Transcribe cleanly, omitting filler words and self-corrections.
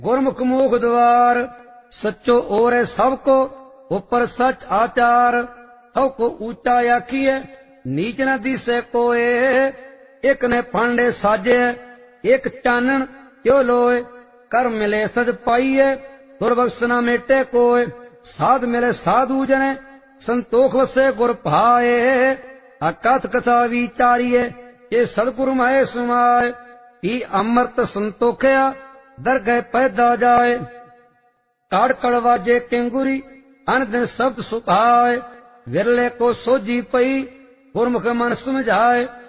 गुरमुख मोख द्वार, सच्चो और है सबको, ऊपर सच आचार। सबको ऊंचा आखिए, नीच न दिसे कोय। एक ने फांडे साजे, एक चानन क्यों लोए। कर मिले सज पाइए, दुर्बख्श न मेटे कोय। साध मिले साधु जने, संतोख वसे गुर भाए। अकथ कथा विचारिए, ये सदगुरु महे समाए। ही अमृत संतोखया, दरगह पैदा जाए। काड़ कड़वाजे केंगुरी, अन दिन शब्द सुभाए। विरले को सोजी पई, गुरमुख मन समझाए।